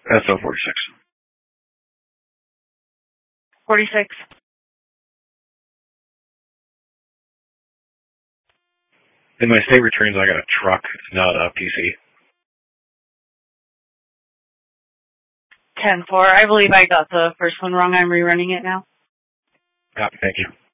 SO 46. 46. In my state returns, I got a truck, not a PC. 10-4. I believe I got the first one wrong. I'm rerunning it now. Copy, thank you.